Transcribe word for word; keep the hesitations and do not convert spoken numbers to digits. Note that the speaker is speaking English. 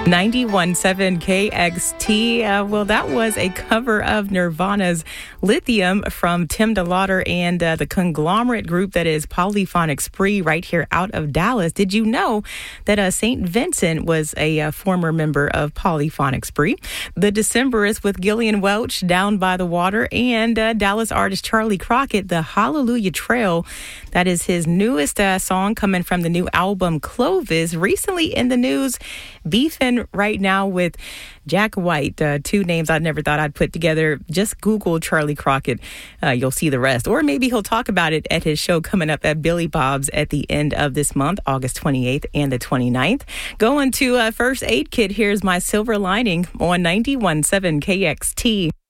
ninety-one point seven K X T. Uh, well, that was a cover of Nirvana's Lithium from Tim DeLauder and uh, the conglomerate group that is Polyphonic Spree right here out of Dallas. Did you know that uh, Saint Vincent was a uh, former member of Polyphonic Spree? The Decemberists with Gillian Welch, Down by the Water, and uh, Dallas artist Charlie Crockett, The Hallelujah Trail. That is his newest uh, song coming from the new album Clovis. Recently in the news, beefing right now with Jack White, uh, two names I never thought I'd put together. Just Google Charlie Crockett. Uh, you'll see the rest. Or maybe he'll talk about it at his show coming up at Billy Bob's at the end of this month, August twenty-eighth and the twenty-ninth. Going to uh, First Aid Kit, here's My Silver Lining on ninety-one point seven K X T.